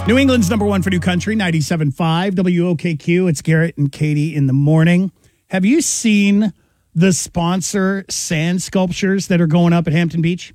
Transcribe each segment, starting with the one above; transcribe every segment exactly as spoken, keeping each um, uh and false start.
New England's number one for new country, ninety-seven point five W O K Q. It's Garrett and Katie in the morning. Have you seen the sponsor sand sculptures that are going up at Hampton Beach?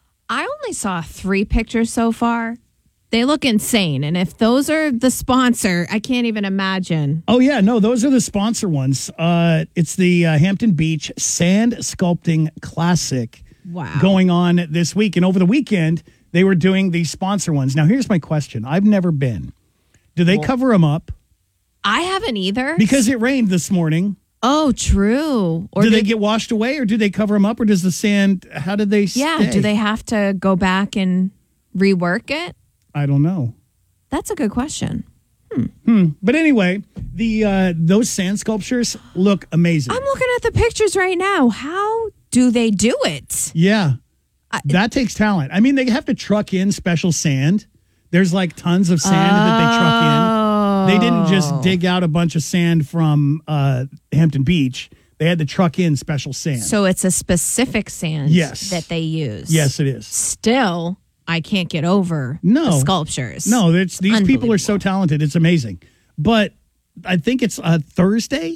I only saw three pictures so far. They look insane. And if those are the sponsor, I can't even imagine. Oh, yeah. No, those are the sponsor ones. Uh, it's the uh, Hampton Beach Sand Sculpting Classic Wow. going on this week. And over the weekend, they were doing the sponsor ones. Now, here's my question. I've never been. Do they well, cover them up? I haven't either. Because it rained this morning. Oh, true. Or do they, they get washed away, or do they cover them up, or does the sand, how do they yeah, stay? Do they have to go back and rework it? I don't know. That's a good question. Hmm. hmm. But anyway, the uh, those sand sculptures look amazing. I'm looking at the pictures right now. How do they do it? Yeah. I, that takes talent. I mean, they have to truck in special sand. There's like tons of sand oh. that they truck in. They didn't just dig out a bunch of sand from uh, Hampton Beach. They had to truck in special sand. So it's a specific sand yes. that they use. Yes, it is. Still, I can't get over no. the sculptures. No, it's, these people are so talented. It's amazing. But I think it's uh, Thursday.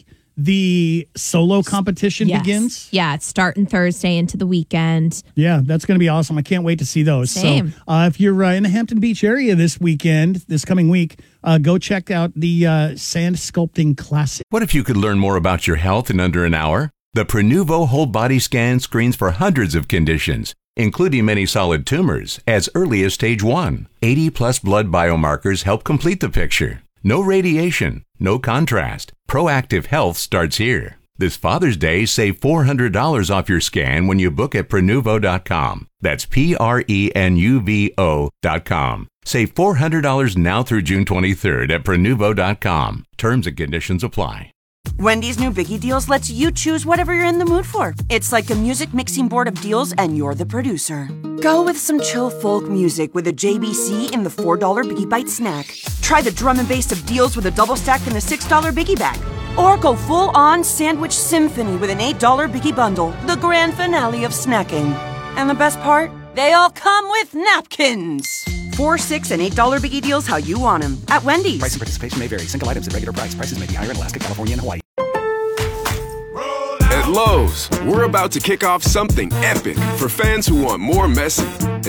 The solo competition yes. begins. Yeah, it's starting Thursday into the weekend. Yeah, that's going to be awesome. I can't wait to see those. Same. So uh, if you're uh, in the Hampton Beach area this weekend, this coming week, uh, go check out the uh, Sand Sculpting Classic. What if you could learn more about your health in under an hour? The Prenuvo Whole Body Scan screens for hundreds of conditions, including many solid tumors, as early as stage one. eighty plus blood biomarkers help complete the picture. No radiation, no contrast. Proactive health starts here. This Father's Day, save four hundred dollars off your scan when you book at Prenuvo dot com. That's P R E N U V O dot com. Save four hundred dollars now through June twenty-third at Prenuvo dot com. Terms and conditions apply. Wendy's new Biggie Deals lets you choose whatever you're in the mood for. It's like a music mixing board of deals, and you're the producer. Go with some chill folk music with a J B C in the four dollar Biggie Bite snack. Try the drum and bass of deals with a double stack in the six dollar Biggie Bag. Or go full-on sandwich symphony with an eight dollar Biggie Bundle, the grand finale of snacking. And the best part? They all come with napkins. Four, six, and eight dollar Biggie Deals how you want them at Wendy's. Price and participation may vary. Single items at regular price. Prices may be higher in Alaska, California, and Hawaii. At Lowe's, we're about to kick off something epic for fans who want more messy